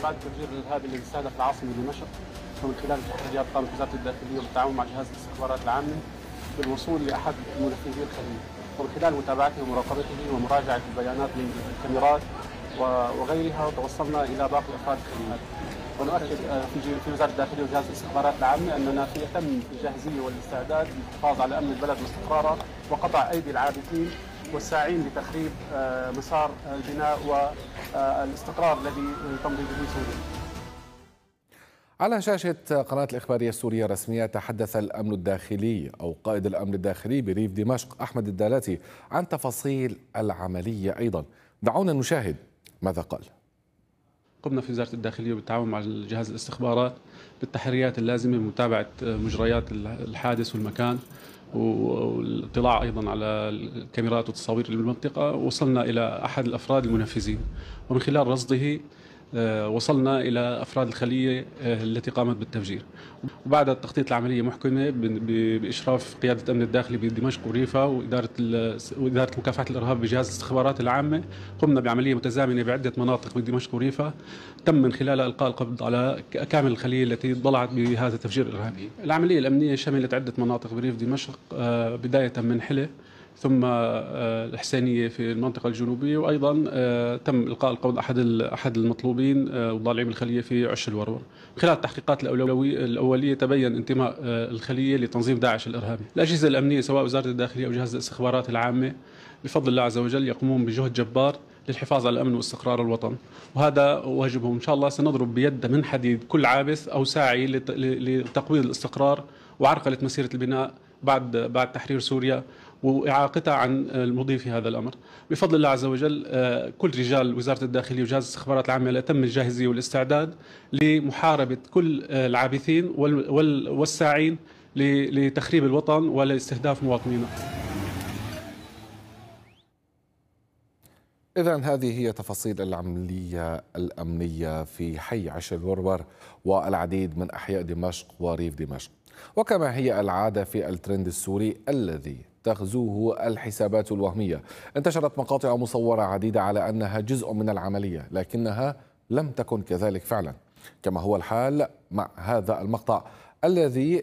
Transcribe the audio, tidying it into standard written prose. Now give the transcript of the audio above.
بعد التفجير الارهابي الذي استهدف العاصمه دمشق، ومن خلال التحريات قامت وزاره الداخليه بالتعاون مع جهاز الاستخبارات العامه بالوصول لاحد منفذي الخليه، ومن خلال متابعته ومراقبته ومراجعه البيانات من الكاميرات وغيرها توصلنا الى باقي افراد الخليه. ونؤكد في وزاره الداخليه وجهاز الاستخبارات العامه اننا في اتم الجاهزيه والاستعداد للحفاظ على امن البلد واستقراره وقطع ايدي العابثين والساعين لتخريب مسار البناء والاستقرار الذي تمضي به سوريا. على شاشة قناة الإخبارية السورية الرسمية تحدث الأمن الداخلي أو قائد الأمن الداخلي بريف دمشق أحمد الدالاتي عن تفاصيل العملية أيضا. دعونا نشاهد ماذا قال. قمنا في وزارة الداخلية بالتعاون مع جهاز الاستخبارات بالتحريات اللازمة بمتابعة مجريات الحادث والمكان، والاطلاع أيضا على الكاميرات والتصاوير بالمنطقة. وصلنا إلى أحد الأفراد المنفذين، ومن خلال رصده وصلنا إلى أفراد الخلية التي قامت بالتفجير. وبعد التخطيط العملية محكمة بإشراف قيادة أمن الداخلي بدمشق وريفا وإدارة مكافحة الإرهاب بجهاز الاستخبارات العامة، قمنا بعملية متزامنة بعدة مناطق بدمشق وريفا تم من خلالها إلقاء القبض على كامل الخلية التي ضلعت بهذا التفجير الإرهابي. العملية الأمنية شملت عدة مناطق بريف دمشق، بداية من حلة ثم الحسينية في المنطقة الجنوبية، وأيضا تم إلقاء القبض أحد المطلوبين وضالعين الخلية في عش الورور. من خلال التحقيقات الأولية تبين انتماء الخلية لتنظيم داعش الإرهابي. الأجهزة الأمنية سواء وزارة الداخلية أو جهاز الاستخبارات العامة بفضل الله عز وجل يقومون بجهد جبار للحفاظ على الأمن واستقرار الوطن، وهذا واجبهم. إن شاء الله سنضرب بيد من حديد كل عابث أو ساعي لتقويض الاستقرار وعرقلة مسيرة البناء بعد تحرير سوريا وإعاقتها عن المضي في هذا الأمر. بفضل الله عز وجل كل رجال وزارة الداخلية وجهاز الاستخبارات العامة على أتم الجاهزية والاستعداد لمحاربة كل العابثين والساعين لتخريب الوطن ولاستهداف مواطنينا. إذن هذه هي تفاصيل العملية الأمنية في حي عش الورور والعديد من أحياء دمشق وريف دمشق. وكما هي العادة في الترند السوري الذي تغزوه الحسابات الوهمية، انتشرت مقاطع مصورة عديدة على أنها جزء من العملية، لكنها لم تكن كذلك فعلا، كما هو الحال مع هذا المقطع الذي